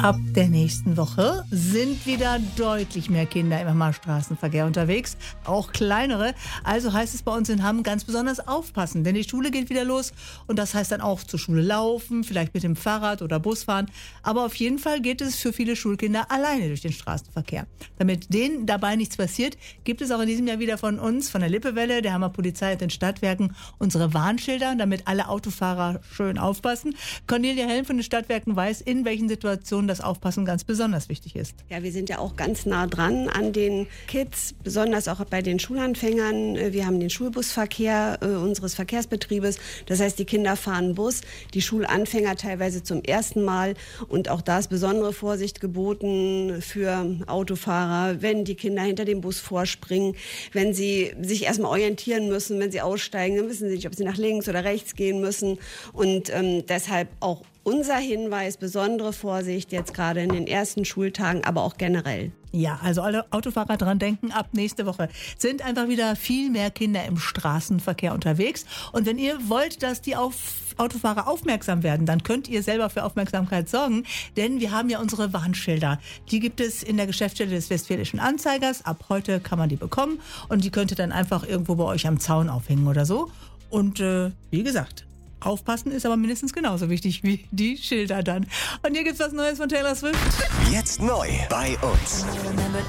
Ab der nächsten Woche sind wieder deutlich mehr Kinder im Straßenverkehr unterwegs, auch kleinere. Also heißt es bei uns in Hamm ganz besonders aufpassen, denn die Schule geht wieder los und das heißt dann auch zur Schule laufen, vielleicht mit dem Fahrrad oder Bus fahren. Aber auf jeden Fall geht es für viele Schulkinder alleine durch den Straßenverkehr. Damit denen dabei nichts passiert, gibt es auch in diesem Jahr wieder von uns, von der Lippewelle, der Hammer Polizei und den Stadtwerken, unsere Warnschilder, damit alle Autofahrer schön aufpassen. Cornelia Helm von den Stadtwerken weiß, in welchen Situationen das Aufpassen ganz besonders wichtig ist. Ja, wir sind ja auch ganz nah dran an den Kids, besonders auch bei den Schulanfängern. Wir haben den Schulbusverkehr unseres Verkehrsbetriebes. Das heißt, die Kinder fahren Bus, die Schulanfänger teilweise zum ersten Mal. Und auch da ist besondere Vorsicht geboten für Autofahrer, wenn die Kinder hinter dem Bus vorspringen, wenn sie sich erstmal orientieren müssen, wenn sie aussteigen, dann wissen sie nicht, ob sie nach links oder rechts gehen müssen. Und deshalb auch unser Hinweis, besondere Vorsicht jetzt gerade in den ersten Schultagen, aber auch generell. Ja, also alle Autofahrer dran denken, ab nächste Woche sind einfach wieder viel mehr Kinder im Straßenverkehr unterwegs. Und wenn ihr wollt, dass die Autofahrer aufmerksam werden, dann könnt ihr selber für Aufmerksamkeit sorgen, denn wir haben ja unsere Warnschilder. Die gibt es in der Geschäftsstelle des Westfälischen Anzeigers. Ab heute kann man die bekommen und die könnt ihr dann einfach irgendwo bei euch am Zaun aufhängen oder so. Und wie gesagt, aufpassen ist aber mindestens genauso wichtig wie die Schilder dann. Und hier gibt's was Neues von Taylor Swift. Jetzt neu bei uns.